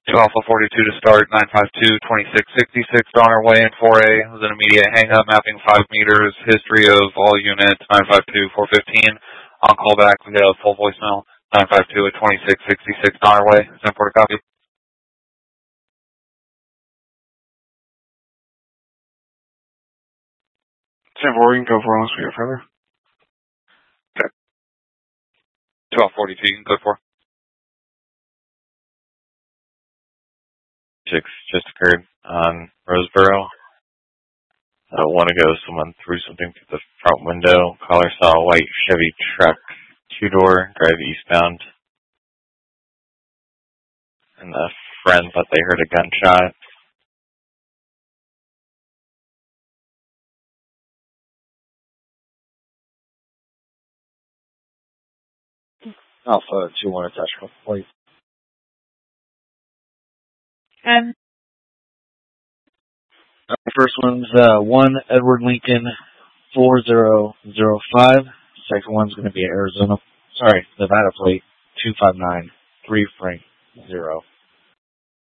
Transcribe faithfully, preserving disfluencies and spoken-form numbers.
two Alpha forty-two to start, nine five two, twenty-six sixty-six on our way in four A. It was an immediate hang-up, mapping five meters, history of all units, nine five two, four fifteen. On call back, we got a full voicemail, nine five two at twenty-six sixty-six on our way. ten four to copy. ten four, we can go for once we get further. Okay. two Alpha forty-two, you can go for. Six just occurred on Roseboro. Uh, one ago, someone threw something through the front window. Caller saw a white Chevy truck, two-door, drive eastbound. And a friend thought they heard a gunshot. Alpha two one attach call, please. And the first one's uh, one Edward Lincoln four zero zero five. Second one's going to be Arizona, sorry, Nevada plate two five nine three Frank zero.